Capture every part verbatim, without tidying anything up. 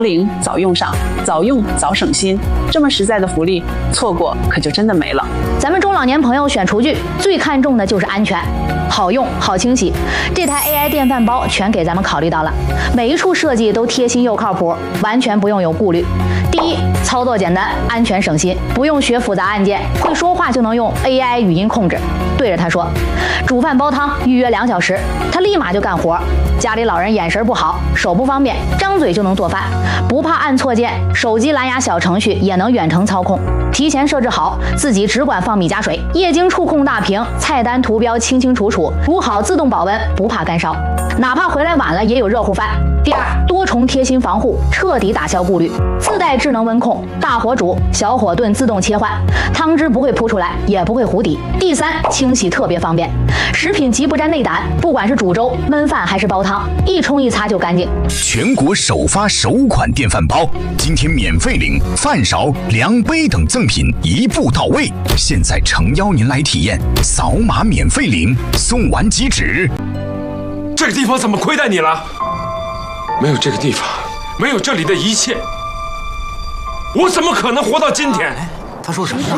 领早用上，早用早省心，这么实在的福利，错过可就真的没了。 咱们中老年朋友选厨具最看重的就是安全，好用好清洗。这台 A I 电饭煲全给咱们考虑到了，每一处设计都贴心又靠谱，完全不用有顾虑。第一，操作简单，安全省心，不用学复杂按键，会说话就能用 A I 语音控制，对着它说，煮饭煲汤预约两小时，它立马就干活。家里老人眼神不好，手不方便，张嘴就能做饭，不怕按错键，手机蓝牙小程序也能远程操控，提前设置好，自己只管放米加水，液晶触控大屏，菜单图标清清楚楚，煮好自动保温，不怕干烧，哪怕回来晚了也有热乎饭。第二，多重贴心防护，彻底打消顾虑，自带智能温控，大火煮小火炖自动切换，汤汁不会扑出来，也不会糊底。第三，清洗特别方便，食品级不沾内胆，不管是煮粥、焖饭还是煲汤，一冲一擦就干净。 全国首发首款电饭煲，今天免费领饭勺、量杯等赠品一步到位，现在诚邀您来体验，扫码免费领，送完即止。 这个地方怎么亏待你了？没有这个地方，没有这里的一切，我怎么可能活到今天？ 他说什么？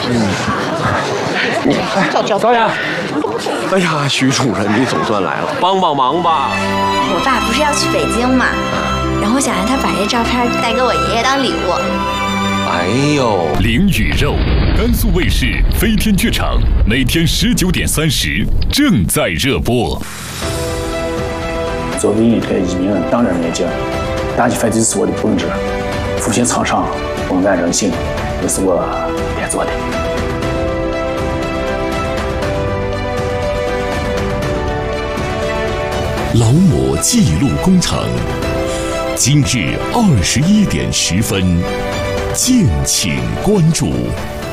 你导演，哎呀，徐主任，你总算来了，帮帮忙吧！ 我爸不是要去北京嘛，然后想让他把这照片带给我爷爷当礼物。 哎呦， 灵与肉，甘肃卫视飞天剧场，每天十九点三十正在热播。 作为一个一名党人来讲，打击犯罪是我的本职，复兴苍上，公安人性，也是我该做的。 老母记录工程，今日二十一点十分，敬请关注。